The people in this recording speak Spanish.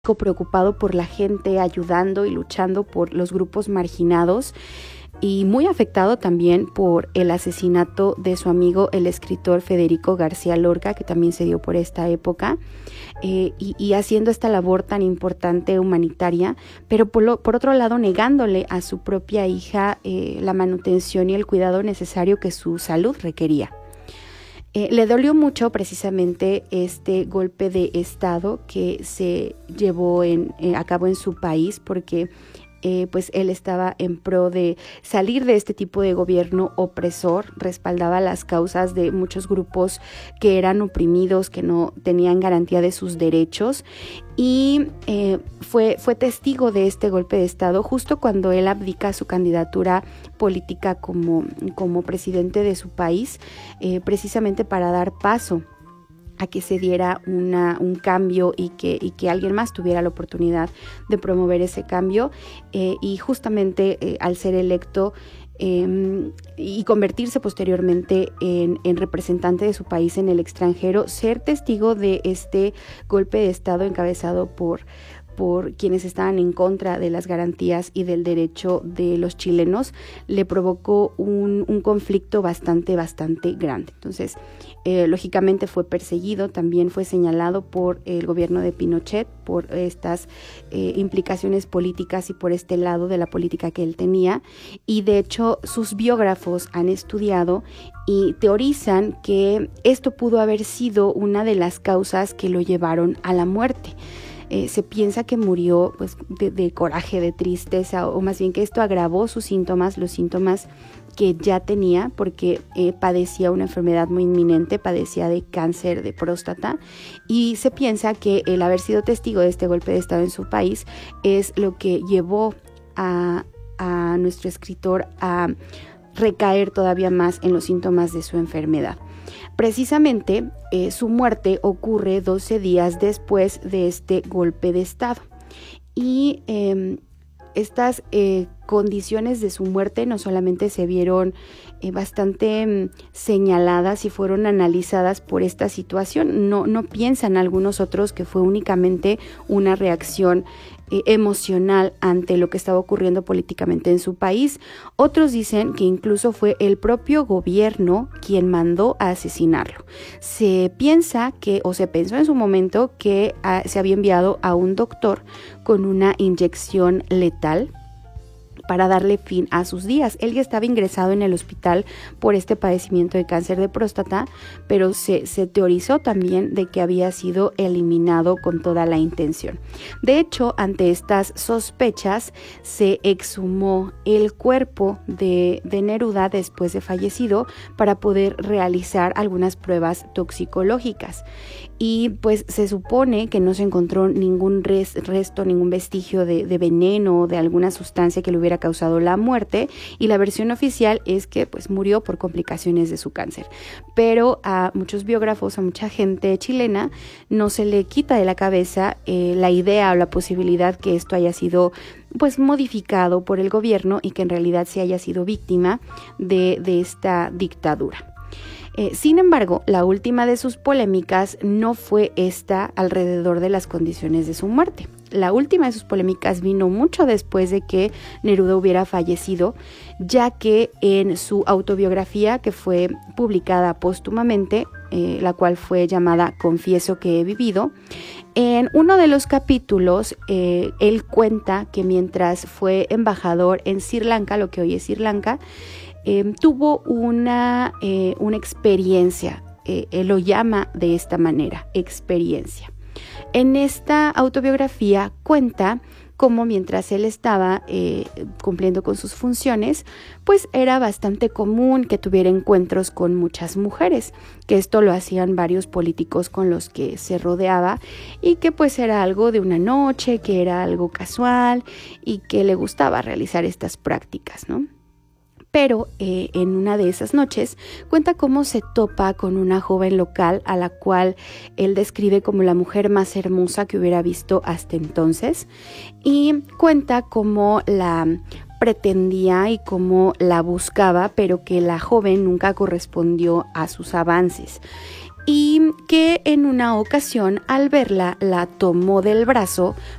preocupado por la gente, ayudando y luchando por los grupos marginados, y muy afectado también por el asesinato de su amigo, el escritor Federico García Lorca, que también se dio por esta época, y haciendo esta labor tan importante humanitaria, pero por otro lado negándole a su propia hija la manutención y el cuidado necesario que su salud requería. Le dolió mucho precisamente este golpe de estado que se llevó a cabo en su país, porque pues él estaba en pro de salir de este tipo de gobierno opresor, respaldaba las causas de muchos grupos que eran oprimidos, que no tenían garantía de sus derechos, y fue testigo de este golpe de estado justo cuando él abdica su candidatura política como presidente de su país, precisamente para dar paso a que se diera un cambio y que alguien más tuviera la oportunidad de promover ese cambio, y justamente al ser electo y convertirse posteriormente en representante de su país en el extranjero, ser testigo de este golpe de estado encabezado por quienes estaban en contra de las garantías y del derecho de los chilenos, le provocó un conflicto bastante grande. Entonces, lógicamente fue perseguido, también fue señalado por el gobierno de Pinochet por estas implicaciones políticas y por este lado de la política que él tenía, y de hecho sus biógrafos han estudiado y teorizan que esto pudo haber sido una de las causas que lo llevaron a la muerte. Se piensa que murió pues, de coraje, de tristeza, o más bien que esto agravó sus síntomas, los síntomas que ya tenía, porque padecía una enfermedad muy inminente, padecía de cáncer de próstata, y se piensa que el haber sido testigo de este golpe de estado en su país es lo que llevó a nuestro escritor a recaer todavía más en los síntomas de su enfermedad. Precisamente su muerte ocurre 12 días después de este golpe de estado, y estas condiciones de su muerte no solamente se vieron bastante señaladas y fueron analizadas por esta situación. No piensan algunos otros que fue únicamente una reacción emocional ante lo que estaba ocurriendo políticamente en su país. Otros dicen que incluso fue el propio gobierno quien mandó a asesinarlo. Se piensa o se pensó en su momento que se había enviado a un doctor con una inyección letal para darle fin a sus días. Él ya estaba ingresado en el hospital por este padecimiento de cáncer de próstata, pero se teorizó también de que había sido eliminado con toda la intención. De hecho, ante estas sospechas, se exhumó el cuerpo de Neruda después de fallecido para poder realizar algunas pruebas toxicológicas. Y pues se supone que no se encontró ningún resto, ningún vestigio de veneno o de alguna sustancia que le hubiera causado la muerte, y la versión oficial es que pues murió por complicaciones de su cáncer. Pero a muchos biógrafos, a mucha gente chilena, no se le quita de la cabeza la idea o la posibilidad que esto haya sido pues modificado por el gobierno y que en realidad se haya sido víctima de esta dictadura. Sin embargo, la última de sus polémicas no fue esta alrededor de las condiciones de su muerte. La última de sus polémicas vino mucho después de que Neruda hubiera fallecido, ya que en su autobiografía, que fue publicada póstumamente, la cual fue llamada Confieso que he vivido, en uno de los capítulos él cuenta que mientras fue embajador en Sri Lanka, lo que hoy es Sri Lanka, tuvo una experiencia, él lo llama de esta manera, experiencia. En esta autobiografía cuenta cómo mientras él estaba cumpliendo con sus funciones, pues era bastante común que tuviera encuentros con muchas mujeres, que esto lo hacían varios políticos con los que se rodeaba, y que pues era algo de una noche, que era algo casual y que le gustaba realizar estas prácticas, ¿no? Pero en una de esas noches cuenta cómo se topa con una joven local a la cual él describe como la mujer más hermosa que hubiera visto hasta entonces, y cuenta cómo la pretendía y cómo la buscaba, pero que la joven nunca correspondió a sus avances. y que en una ocasión al verla la tomó del brazo